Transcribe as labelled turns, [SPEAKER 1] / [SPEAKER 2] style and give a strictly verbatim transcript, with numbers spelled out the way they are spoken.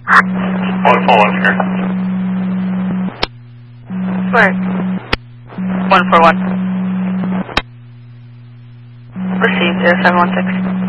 [SPEAKER 1] One four one here.
[SPEAKER 2] Where? One four one. Received, zero seven one six.